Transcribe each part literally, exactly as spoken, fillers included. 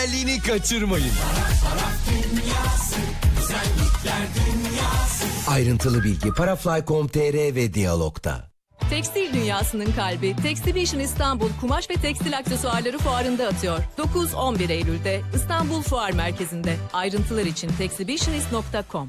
Güzelliğini kaçırmayın. Ayrıntılı bilgi parafly nokta com nokta tr ve Diyalog'da. Tekstil dünyasının kalbi Texhibition İstanbul Kumaş ve Tekstil Aksesuarları Fuarı'nda atıyor. dokuz on bir Eylül'de İstanbul Fuar Merkezi'nde. Ayrıntılar için texibitionist nokta com.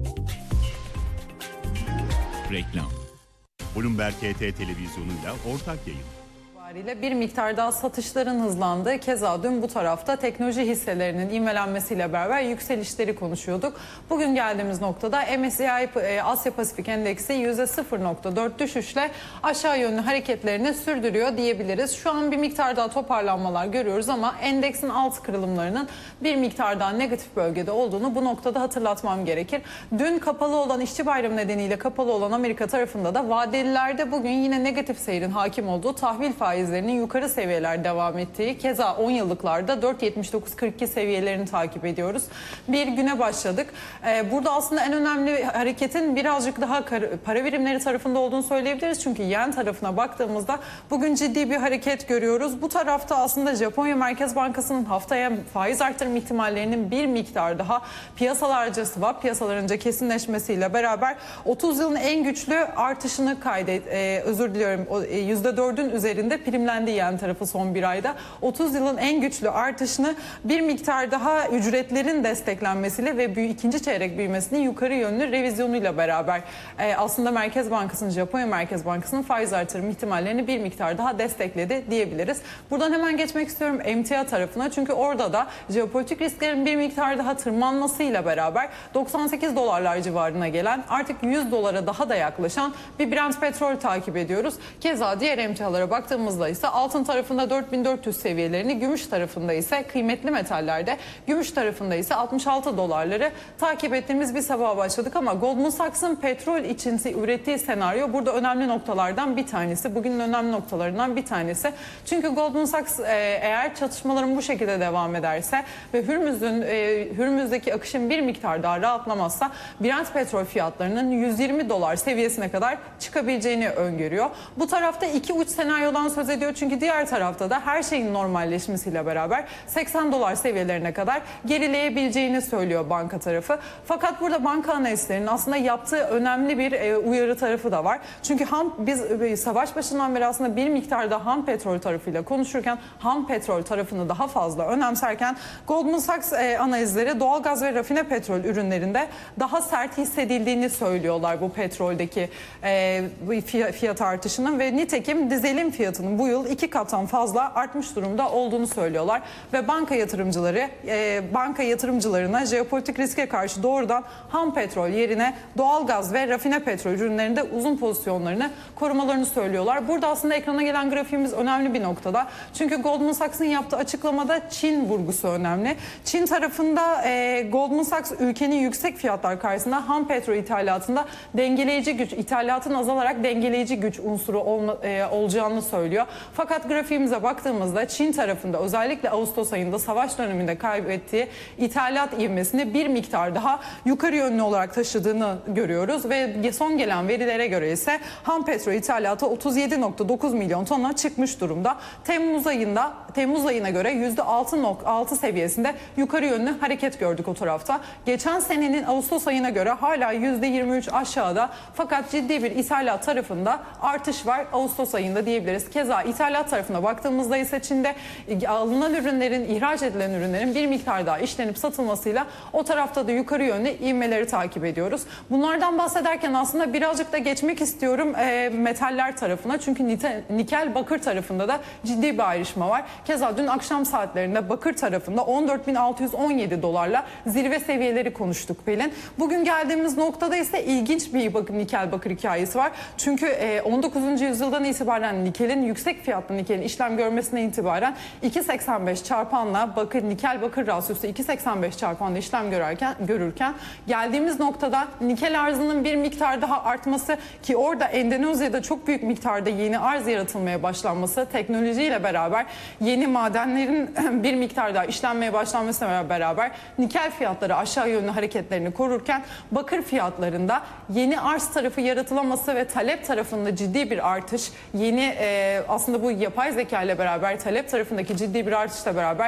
Reklam. Bloomberg H T televizyonuyla ortak yayın. Bir miktar daha satışların hızlandı. Keza dün bu tarafta teknoloji hisselerinin ivmelenmesiyle beraber yükselişleri konuşuyorduk. Bugün geldiğimiz noktada M S C I Asya Pasifik Endeksi yüzde sıfır nokta dört düşüşle aşağı yönlü hareketlerini sürdürüyor diyebiliriz. Şu an bir miktar daha toparlanmalar görüyoruz ama endeksin alt kırılımlarının bir miktar daha negatif bölgede olduğunu bu noktada hatırlatmam gerekir. Dün kapalı olan işçi bayramı nedeniyle kapalı olan Amerika tarafında da vadelilerde bugün yine negatif seyrin hakim olduğu, tahvil faizi yukarı seviyeler devam ettiği, keza on yıllıklarda dört virgül yetmiş dokuz kırk iki seviyelerini takip ediyoruz. Bir güne başladık. Ee, burada aslında en önemli hareketin birazcık daha para birimleri tarafında olduğunu söyleyebiliriz. Çünkü yen tarafına baktığımızda bugün ciddi bir hareket görüyoruz. Bu tarafta aslında Japonya Merkez Bankası'nın haftaya faiz artırım ihtimallerinin bir miktar daha piyasalarca swap piyasalarınca kesinleşmesiyle beraber otuz yılın en güçlü artışını kaydet, e, özür diliyorum yüzde dördün üzerinde primlendi yen tarafı son bir ayda. otuz yılın en güçlü artışını bir miktar daha ücretlerin desteklenmesiyle ve ikinci çeyrek büyümesinin yukarı yönlü revizyonuyla beraber e, aslında Merkez Bankası'nın, Japonya Merkez Bankası'nın faiz artırım ihtimallerini bir miktar daha destekledi diyebiliriz. Buradan hemen geçmek istiyorum emtia tarafına. Çünkü orada da jeopolitik risklerin bir miktar daha tırmanmasıyla beraber doksan sekiz dolarlar civarına gelen, artık yüz dolara daha da yaklaşan bir Brent petrol takip ediyoruz. Keza diğer emtialara baktığımızda ise altın tarafında dört bin dört yüz seviyelerini, gümüş tarafında ise kıymetli metallerde, gümüş tarafında ise altmış altı dolarları takip ettiğimiz bir sabaha başladık ama Goldman Sachs'ın petrol için ürettiği senaryo burada önemli noktalardan bir tanesi. Bugünün önemli noktalarından bir tanesi. Çünkü Goldman Sachs eğer çatışmaların bu şekilde devam ederse ve Hürmüz'ün Hürmüz'deki akışın bir miktar daha rahatlamazsa Brent petrol fiyatlarının yüz yirmi dolar seviyesine kadar çıkabileceğini öngörüyor. Bu tarafta iki uç senaryodan söz ediyor. Çünkü diğer tarafta da her şeyin normalleşmesiyle beraber seksen dolar seviyelerine kadar gerileyebileceğini söylüyor banka tarafı. Fakat burada banka analistlerinin aslında yaptığı önemli bir e, uyarı tarafı da var. Çünkü ham biz e, savaş başından beri aslında bir miktarda ham petrol tarafıyla konuşurken ham petrol tarafını daha fazla önemserken Goldman Sachs e, analizleri doğalgaz ve rafine petrol ürünlerinde daha sert hissedildiğini söylüyorlar bu petroldeki e, fiyat artışının ve nitekim dizelin fiyatının bu yıl iki kattan fazla artmış durumda olduğunu söylüyorlar ve banka yatırımcıları e, banka yatırımcılarına jeopolitik riske karşı doğrudan ham petrol yerine doğalgaz ve rafine petrol ürünlerinde uzun pozisyonlarını korumalarını söylüyorlar. Burada aslında ekrana gelen grafiğimiz önemli bir noktada. Çünkü Goldman Sachs'ın yaptığı açıklamada Çin vurgusu önemli. Çin tarafında e, Goldman Sachs ülkenin yüksek fiyatlar karşısında ham petrol ithalatında dengeleyici güç, ithalatın azalarak dengeleyici güç unsuru olma, e, olacağını söylüyor. Fakat grafiğimize baktığımızda Çin tarafında özellikle Ağustos ayında savaş döneminde kaybettiği ithalat ivmesini bir miktar daha yukarı yönlü olarak taşıdığını görüyoruz ve son gelen verilere göre ise ham petrol ithalatı otuz yedi nokta dokuz milyon tona çıkmış durumda. Temmuz ayında Temmuz ayına göre yüzde altı nokta altı seviyesinde yukarı yönlü hareket gördük o tarafta. Geçen senenin Ağustos ayına göre hala yüzde yirmi üç aşağıda fakat ciddi bir ithalat tarafında artış var Ağustos ayında diyebiliriz. Keza ithalat tarafına baktığımızda ise Çin'de alınan ürünlerin, ihraç edilen ürünlerin bir miktar daha işlenip satılmasıyla o tarafta da yukarı yönlü ivmeleri takip ediyoruz. Bunlardan bahsederken aslında birazcık da geçmek istiyorum e, metaller tarafına. Çünkü nite, nikel bakır tarafında da ciddi bir ayrışma var. Keza dün akşam saatlerinde bakır tarafında on dört bin altı yüz on yedi dolarla zirve seviyeleri konuştuk Pelin. Bugün geldiğimiz noktada ise ilginç bir bakın nikel bakır hikayesi var. Çünkü e, on dokuzuncu yüzyıldan itibaren nikelin yüksek fiyatlı nikelin işlem görmesine itibaren iki virgül seksen beş çarpanla bakır nikel bakır rasyosu iki virgül seksen beş çarpanla işlem görürken görürken geldiğimiz noktada nikel arzının bir miktar daha artması ki orada Endonezya'da çok büyük miktarda yeni arz yaratılmaya başlanması, teknolojiyle beraber yeni madenlerin bir miktar daha işlenmeye başlanmasıyla beraber nikel fiyatları aşağı yönlü hareketlerini korurken bakır fiyatlarında yeni arz tarafı yaratılaması ve talep tarafında ciddi bir artış, yeni e, aslında bu yapay zeka ile beraber talep tarafındaki ciddi bir artışla beraber